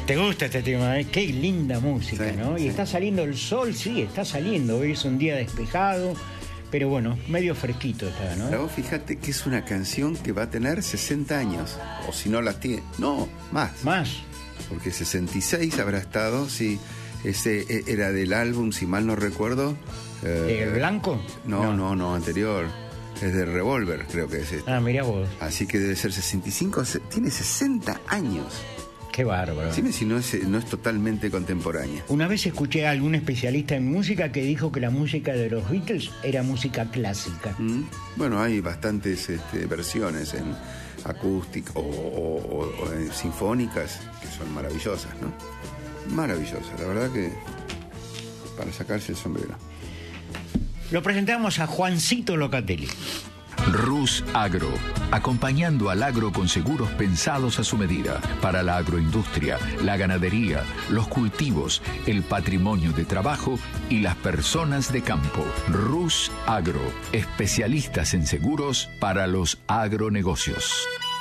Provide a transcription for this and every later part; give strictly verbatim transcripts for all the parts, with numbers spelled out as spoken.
¿Te gusta este tema? ¿Eh? Qué linda música, sí, ¿no? Y sí. está saliendo el sol, sí, está saliendo. Hoy es un día despejado, pero bueno, medio fresquito está, ¿no? Pero vos fíjate que es una canción que va a tener sesenta años. O si no las tiene. No, más. Más. Porque sesenta y seis habrá estado, sí. Ese era del álbum, si mal no recuerdo. Eh, ¿El blanco? No, no, no, no, anterior. Es de Revolver, creo que es este. Ah, mirá vos. Así que debe ser sesenta y cinco. Tiene sesenta años. Qué bárbaro. Dime si no es, no es totalmente contemporánea. Una vez escuché a algún especialista en música que dijo que la música de los Beatles era música clásica. Mm. Bueno, hay bastantes este, versiones en acústica o, o, o, o en sinfónicas que son maravillosas, ¿no? Maravillosas, la verdad que para sacarse el sombrero. Lo presentamos a Juancito Locatelli. Rus Agro, acompañando al agro con seguros pensados a su medida, para la agroindustria, la ganadería, los cultivos, el patrimonio de trabajo y las personas de campo. Rus Agro, especialistas en seguros para los agronegocios.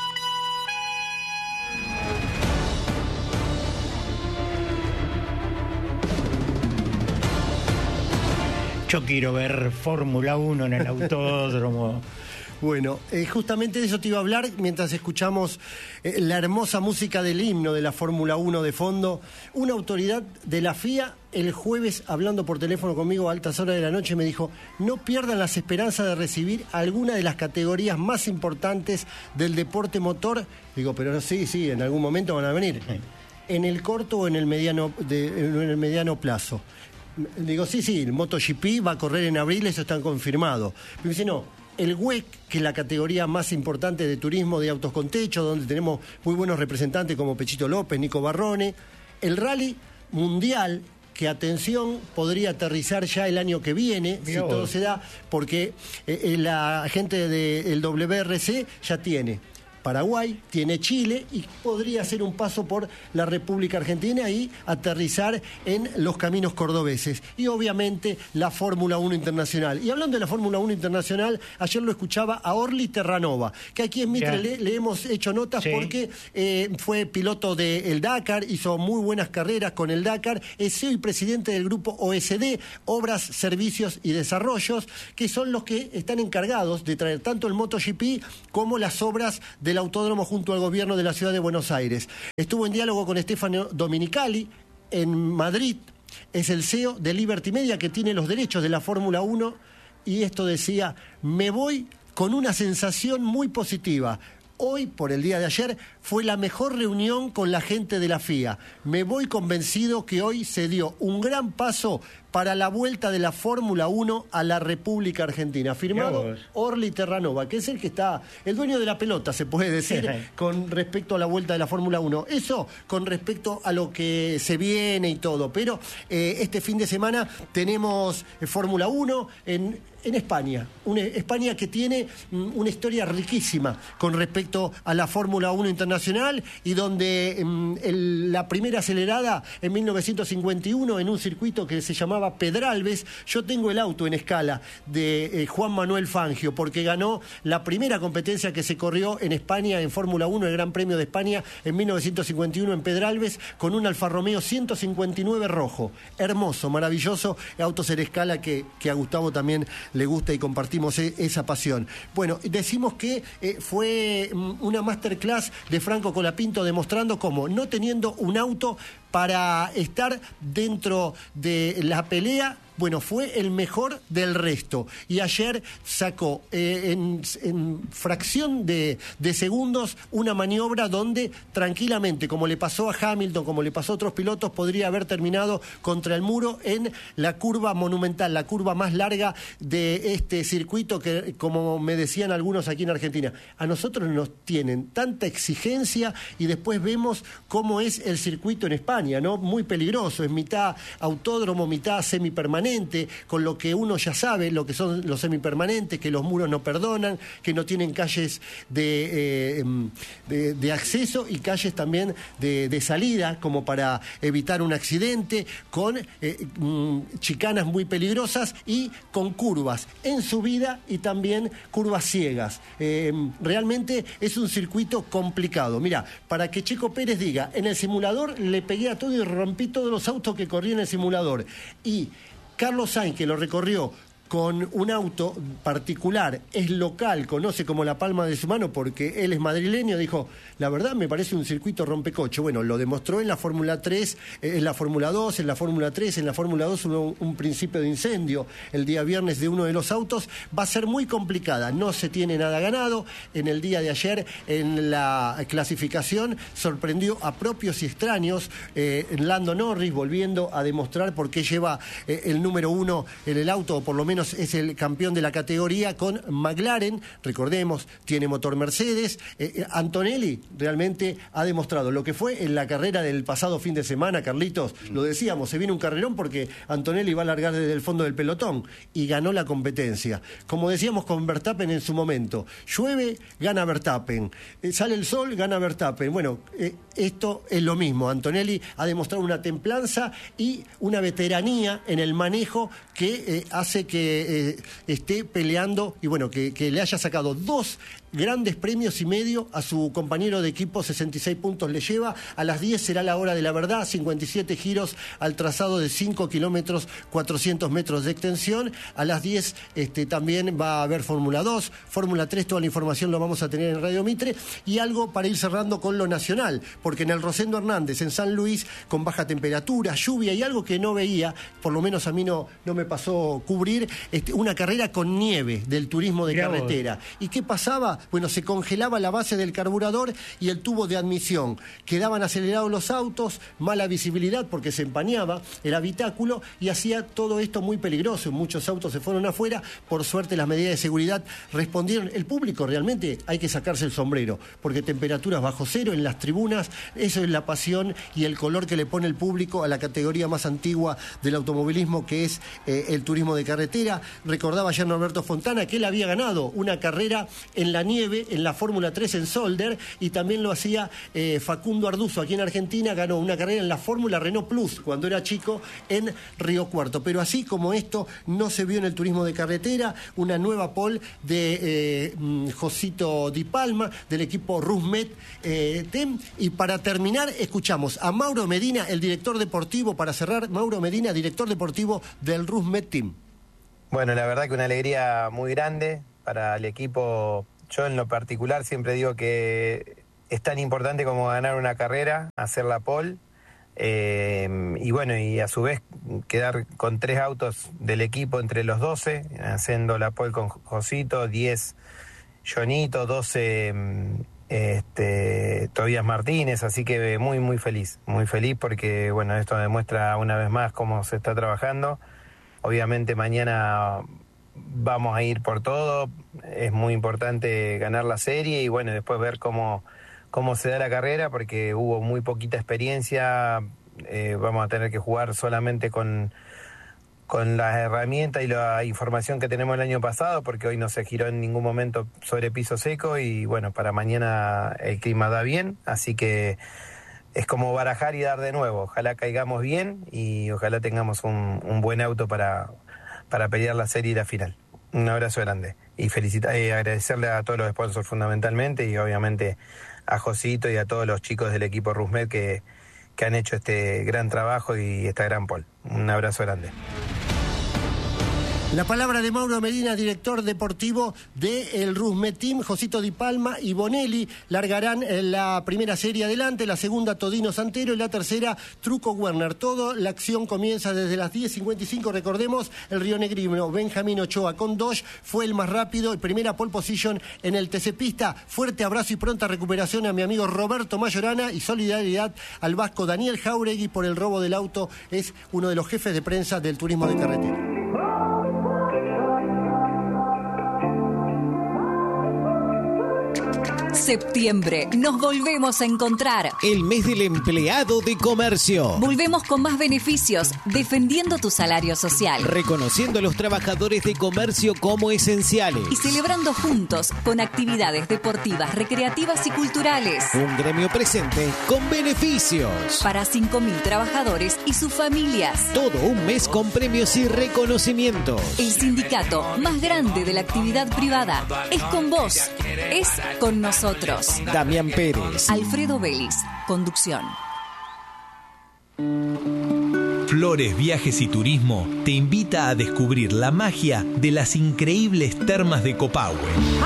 Yo quiero ver Fórmula uno en el autódromo. Bueno, eh, justamente de eso te iba a hablar mientras escuchamos eh, la hermosa música del himno de la Fórmula uno de fondo. Una autoridad de la F I A el jueves, hablando por teléfono conmigo a altas horas de la noche, me dijo: no pierdan las esperanzas de recibir alguna de las categorías más importantes del deporte motor. Digo, pero no, sí, sí, en algún momento van a venir. Sí. En el corto o en el mediano, de, en el mediano plazo. Digo, sí, sí, el MotoGP va a correr en abril, eso está confirmado. Pero me dice, no, el W E C, que es la categoría más importante de turismo de autos con techo, donde tenemos muy buenos representantes como Pechito López, Nico Barrone. El Rally Mundial, que, atención, podría aterrizar ya el año que viene, Mirá si vos. todo se da, porque eh, la gente del W R C ya tiene Paraguay, tiene Chile y podría hacer un paso por la República Argentina y aterrizar en los caminos cordobeses. Y obviamente la Fórmula uno Internacional. Y hablando de la Fórmula uno Internacional, ayer lo escuchaba a Orly Terranova, que aquí en Mitre le, le hemos hecho notas sí. porque eh, fue piloto del Dakar, hizo muy buenas carreras con el Dakar, es C E O y presidente del grupo O S D, Obras, Servicios y Desarrollos, que son los que están encargados de traer tanto el MotoGP como las obras de autódromo junto al gobierno de la ciudad de Buenos Aires. Estuvo en diálogo con Stefano Domenicali en Madrid, es el C E O de Liberty Media, que tiene los derechos de la Fórmula uno, y esto decía: me voy con una sensación muy positiva. Hoy, por el día de ayer, fue la mejor reunión con la gente de la F I A. Me voy convencido que hoy se dio un gran paso para la vuelta de la Fórmula uno a la República Argentina. Firmado Orly Terranova, que es el que está, el dueño de la pelota, se puede decir, con respecto a la vuelta de la Fórmula uno. Eso con respecto a lo que se viene y todo. Pero eh, este fin de semana tenemos eh, Fórmula uno en... en España, una España que tiene una historia riquísima con respecto a la Fórmula uno Internacional, y donde um, el, la primera acelerada en mil novecientos cincuenta y uno en un circuito que se llamaba Pedralbes, yo tengo el auto en escala de eh, Juan Manuel Fangio, porque ganó la primera competencia que se corrió en España en Fórmula uno, el Gran Premio de España en mil novecientos cincuenta y uno en Pedralbes, con un Alfa Romeo ciento cincuenta y nueve rojo, hermoso, maravilloso, autos en escala que, que a Gustavo también le gusta y compartimos esa pasión. Bueno, decimos que eh, fue una masterclass de Franco Colapinto demostrando cómo, no teniendo un auto para estar dentro de la pelea, bueno, fue el mejor del resto. Y ayer sacó eh, en, en fracción de, de segundos una maniobra donde tranquilamente, como le pasó a Hamilton, como le pasó a otros pilotos, podría haber terminado contra el muro en la curva monumental, la curva más larga de este circuito que, como me decían algunos aquí en Argentina, a nosotros nos tienen tanta exigencia y después vemos cómo es el circuito en España, ¿no? Muy peligroso, es mitad autódromo, mitad semipermanente. semipermanente, con lo que uno ya sabe, lo que son los semipermanentes, que los muros no perdonan, que no tienen calles de, eh, de, de acceso y calles también de, de salida, como para evitar un accidente, con eh, mm, chicanas muy peligrosas y con curvas en subida y también curvas ciegas. Eh, realmente es un circuito complicado. Mira, para que Checo Pérez diga, en el simulador le pegué a todo y rompí todos los autos que corrí en el simulador. Y Carlos Sainz, que lo recorrió con un auto particular, es local, conoce como la palma de su mano porque él es madrileño, dijo, la verdad me parece un circuito rompecoche. Bueno, lo demostró en la Fórmula tres, en la Fórmula dos, en la Fórmula tres, en la Fórmula dos hubo un principio de incendio el día viernes de uno de los autos. Va a ser muy complicada, no se tiene nada ganado. En el día de ayer, en la clasificación, sorprendió a propios y extraños, eh, Lando Norris, volviendo a demostrar por qué lleva eh, el número uno en el auto, o por lo menos es el campeón de la categoría con McLaren. Recordemos, tiene motor Mercedes. eh, Antonelli realmente ha demostrado lo que fue en la carrera del pasado fin de semana, Carlitos, lo decíamos, se viene un carrerón porque Antonelli va a largar desde el fondo del pelotón y ganó la competencia. Como decíamos con Verstappen en su momento, llueve, gana Verstappen, eh, sale el sol, gana Verstappen. Bueno, eh, esto es lo mismo. Antonelli ha demostrado una templanza y una veteranía en el manejo que eh, hace que Eh, esté peleando y bueno, que, que le haya sacado dos grandes premios y medio a su compañero de equipo, sesenta y seis puntos le lleva. A las diez será la hora de la verdad, cincuenta y siete giros al trazado de cinco kilómetros, cuatrocientos metros de extensión. A las diez este, también va a haber Fórmula dos, Fórmula tres, toda la información lo vamos a tener en Radio Mitre. Y algo para ir cerrando con lo nacional, porque en el Rosendo Hernández, en San Luis, con baja temperatura, lluvia y algo que no veía, por lo menos a mí no, no me pasó cubrir, este, una carrera con nieve del turismo de Mirá carretera. vos. ¿Y qué pasaba? Bueno, se congelaba la base del carburador y el tubo de admisión. Quedaban acelerados los autos, mala visibilidad porque se empañaba el habitáculo y hacía todo esto muy peligroso. Muchos autos se fueron afuera. Por suerte las medidas de seguridad respondieron. El público realmente hay que sacarse el sombrero porque temperaturas bajo cero en las tribunas, eso es la pasión y el color que le pone el público a la categoría más antigua del automovilismo, que es eh, el turismo de carretera. Recordaba ayer Norberto Fontana que él había ganado una carrera en la nieve, en la Fórmula tres en Zolder, y también lo hacía eh, Facundo Arduzo aquí en Argentina, ganó una carrera en la Fórmula Renault Plus cuando era chico en Río Cuarto. Pero así como esto no se vio en el turismo de carretera, una nueva pole de eh, Josito Di Palma del equipo Rusmet eh, Tem. Y para terminar escuchamos a Mauro Medina, el director deportivo, para cerrar, Mauro Medina, director deportivo del Rusmet Team. Bueno, la verdad que una alegría muy grande para el equipo. Yo en lo particular siempre digo que es tan importante como ganar una carrera, hacer la pole, eh, y bueno, y a su vez quedar con tres autos del equipo entre los doce, haciendo la pole con Josito, diez Jonito, doce este, Tobías Martínez, así que muy muy feliz, muy feliz porque bueno, esto demuestra una vez más cómo se está trabajando. Obviamente mañana vamos a ir por todo, es muy importante ganar la serie y bueno, después ver cómo, cómo se da la carrera, porque hubo muy poquita experiencia, eh, vamos a tener que jugar solamente con, con las herramientas y la información que tenemos el año pasado, porque hoy no se giró en ningún momento sobre piso seco y bueno, para mañana el clima da bien, así que es como barajar y dar de nuevo, ojalá caigamos bien y ojalá tengamos un, un buen auto para... para pelear la serie y la final. Un abrazo grande y felicitar y agradecerle a todos los sponsors fundamentalmente y obviamente a Josito y a todos los chicos del equipo Rusmet que, que han hecho este gran trabajo y esta gran pole. Un abrazo grande. La palabra de Mauro Medina, director deportivo del Rusmet Team. Josito Di Palma y Bonelli largarán la primera serie adelante, la segunda Todino Santero y la tercera Truco Werner. Todo la acción comienza desde las diez cincuenta y cinco. Recordemos, el rionegrino Benjamín Ochoa con Dodge fue el más rápido, el primera pole position en el T C Pista. Fuerte abrazo y pronta recuperación a mi amigo Roberto Mayorana y solidaridad al vasco Daniel Jauregui por el robo del auto. Es uno de los jefes de prensa del turismo de carretera. Septiembre, nos volvemos a encontrar. El mes del empleado de comercio. Volvemos con más beneficios, defendiendo tu salario social. Reconociendo a los trabajadores de comercio como esenciales. Y celebrando juntos con actividades deportivas, recreativas y culturales. Un gremio presente con beneficios. Para cinco mil trabajadores y sus familias. Todo un mes con premios y reconocimientos. El sindicato más grande de la actividad privada es con vos, es con nosotros. Damián Pérez. Alfredo Vélez, conducción. Flores, Viajes y Turismo te invita a descubrir la magia de las increíbles termas de Copahue.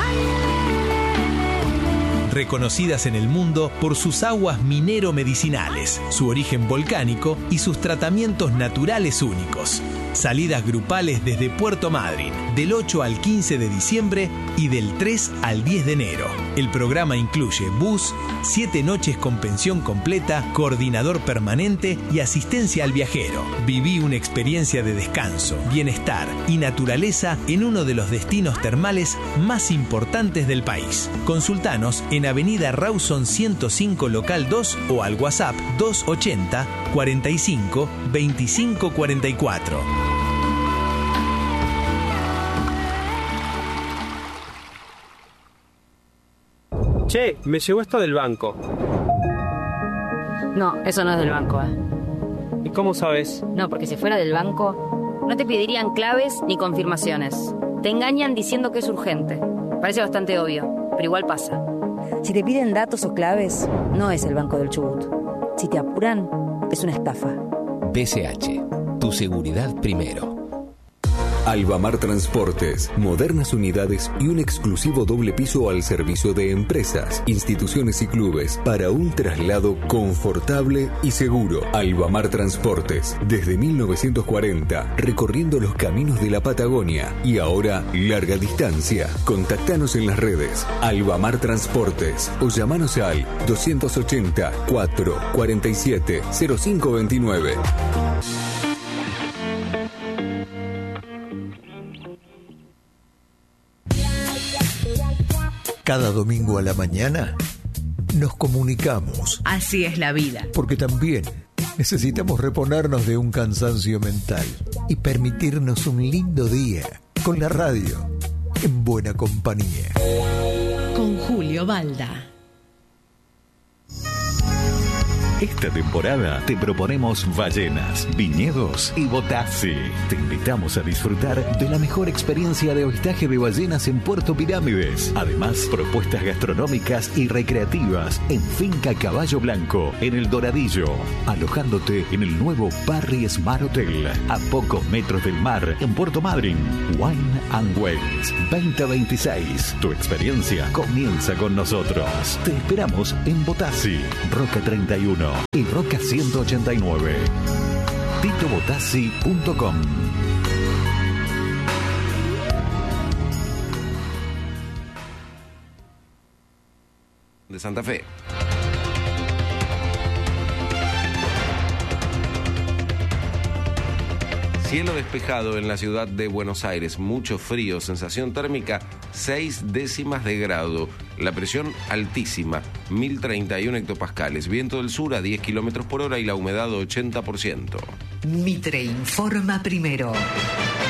Reconocidas en el mundo por sus aguas minero-medicinales, su origen volcánico y sus tratamientos naturales únicos. Salidas grupales desde Puerto Madryn, del ocho al quince de diciembre y del tres al diez de enero. El programa incluye bus, siete noches con pensión completa, coordinador permanente y asistencia al viajero. Viví una experiencia de descanso, bienestar y naturaleza en uno de los destinos termales más importantes del país. Consultanos en Avenida Rawson ciento cinco Local dos o al WhatsApp dos ochenta, cuarenta y cinco, veinticinco cuarenta y cuatro. Che, me llegó esto del banco. No, eso no es del banco, ¿eh? ¿Y cómo sabes? No, porque si fuera del banco, no te pedirían claves ni confirmaciones. Te engañan diciendo que es urgente. Parece bastante obvio, pero igual pasa. Si te piden datos o claves, no es el Banco del Chubut. Si te apuran, es una estafa. B C H, tu seguridad primero. Albamar Transportes, modernas unidades y un exclusivo doble piso al servicio de empresas, instituciones y clubes para un traslado confortable y seguro. Albamar Transportes, desde mil novecientos cuarenta, recorriendo los caminos de la Patagonia y ahora larga distancia. Contactanos en las redes Albamar Transportes o llamanos al doscientos ochenta, cuatro cuarenta y siete, cero cinco veintinueve. Cada domingo a la mañana nos comunicamos. Así es la vida. Porque también necesitamos reponernos de un cansancio mental y permitirnos un lindo día con la radio en buena compañía. Con Julio Balda. Esta temporada te proponemos ballenas, viñedos y Botassi. Te invitamos a disfrutar de la mejor experiencia de avistaje de ballenas en Puerto Pirámides. Además, propuestas gastronómicas y recreativas en Finca Caballo Blanco, en El Doradillo. Alojándote en el nuevo Parry Smart Hotel, a pocos metros del mar, en Puerto Madryn. Wine and Wells veinte veintiséis. Tu experiencia comienza con nosotros. Te esperamos en Botassi, Roca treinta y uno. Y Roca ciento ochenta y nueve. tito botassi punto com. De Santa Fe. Cielo despejado en la ciudad de Buenos Aires, mucho frío, sensación térmica seis décimas de grado, la presión altísima, mil treinta y uno hectopascales, viento del sur a diez kilómetros por hora y la humedad ochenta por ciento. Mitre informa primero.